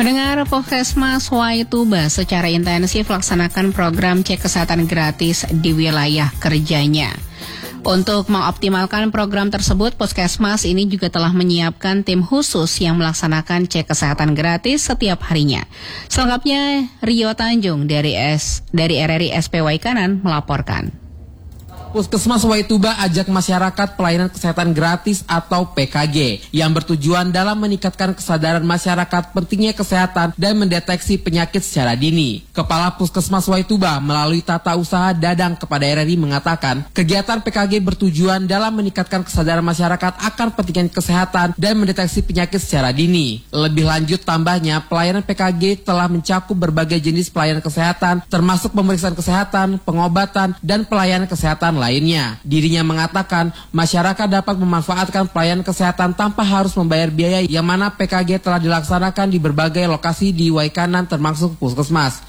Pendengar, Puskesmas Waituba secara intensif laksanakan program cek kesehatan gratis di wilayah kerjanya. Untuk mengoptimalkan program tersebut, Puskesmas ini juga telah menyiapkan tim khusus yang melaksanakan cek kesehatan gratis setiap harinya. Selengkapnya, Rio Tanjung dari RRI SP Waikanan melaporkan. Puskesmas Waituba ajak masyarakat pelayanan kesehatan gratis atau PKG yang bertujuan dalam meningkatkan kesadaran masyarakat pentingnya kesehatan dan mendeteksi penyakit secara dini. Kepala Puskesmas Waituba melalui tata usaha Dadang kepada RRI mengatakan, kegiatan PKG bertujuan dalam meningkatkan kesadaran masyarakat akan pentingnya kesehatan dan mendeteksi penyakit secara dini. Lebih lanjut tambahnya, pelayanan PKG telah mencakup berbagai jenis pelayanan kesehatan termasuk pemeriksaan kesehatan, pengobatan, dan pelayanan kesehatan lainnya. Dirinya mengatakan masyarakat dapat memanfaatkan pelayanan kesehatan tanpa harus membayar biaya yang mana PKG telah dilaksanakan di berbagai lokasi di Waikanan termasuk Puskesmas.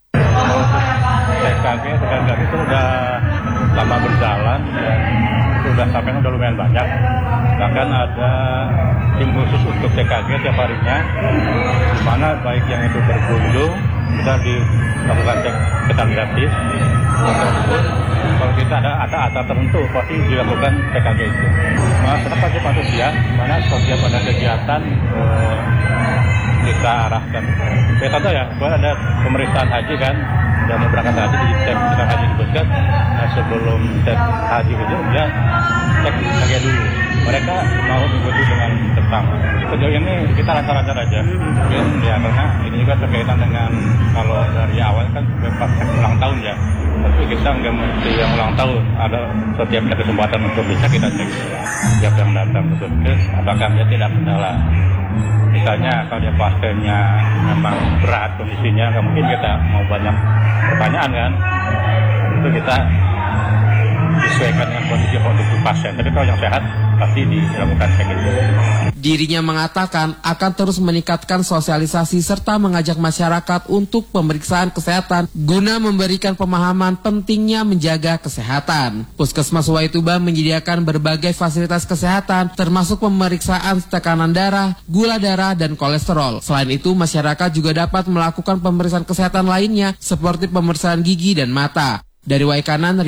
PKG itu udah lama berjalan dan sudah sampai udah lumayan banyak. Bahkan ada tim khusus untuk PKG tiap harinya, di mana baik yang itu berkunjung sudah dilakukan cek kesehatan gratis. Ataupun kalau kita ada acara tertentu pasti dilakukan PKG itu. Masyarakat pasti manusia, mana setiap ada kegiatan kita arahkan. Kayak contoh ya, kalau ada pemeriksaan haji kan, dan mau berangkat haji di cek haji di Puskes. Nah sebelum cek haji itu dia cek PKG dulu. Mereka mau mengikuti dengan tetap. Sejauh ini kita lancar-lancar aja. Mungkin ya karena ini juga berkaitan dengan kalau dari awal kan pas ulang tahun ya. Tapi kita nggak mesti yang ulang tahun. Ada setiap kesempatan untuk bisa kita cek siapa yang datang ke Puskes, apakah dia tidak kendala. Misalnya kalau dia pasiennya memang berat kondisinya, nggak mungkin kita mau banyak pertanyaan kan. Itu kita disesuaikan dengan kondisi pasien. Tapi kalau yang sehat pasti dilakukan cek itu. Dirinya mengatakan akan terus meningkatkan sosialisasi serta mengajak masyarakat untuk pemeriksaan kesehatan guna memberikan pemahaman pentingnya menjaga kesehatan. Puskesmas Waituba menyediakan berbagai fasilitas kesehatan termasuk pemeriksaan tekanan darah, gula darah, dan kolesterol. Selain itu, masyarakat juga dapat melakukan pemeriksaan kesehatan lainnya seperti pemeriksaan gigi dan mata. Dari Waikanan,